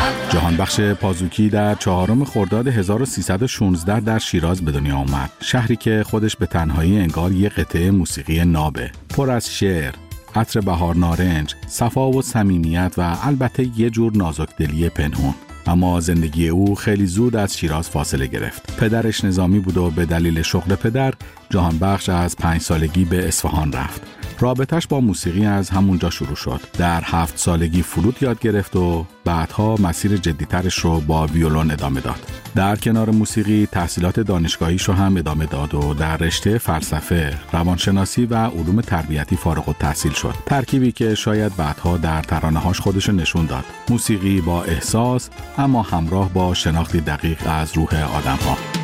جهانبخش پازوکی در 4 خرداد 1316 در شیراز به دنیا آمد. شهری که خودش به تنهایی انگار یه قطعه موسیقی نابه، پر از شعر، عطر بهار نارنج، صفا و صمیمیت و البته یه جور نازکدلی پنهون. اما زندگی او خیلی زود از شیراز فاصله گرفت. پدرش نظامی بود و به دلیل شغل پدر جهانبخش از 5 سالگی به اصفهان رفت. رابطش با موسیقی از همونجا شروع شد. در 7 سالگی فلوت یاد گرفت و بعدها مسیر جدیترش رو با ویولون ادامه داد. در کنار موسیقی تحصیلات دانشگاهیش رو هم ادامه داد و در رشته فلسفه، روانشناسی و علوم تربیتی فارغ التحصیل شد. ترکیبی که شاید بعدها در ترانه‌هاش خودش رو نشون داد. موسیقی با احساس اما همراه با شناختی دقیق از روح آدم‌ها.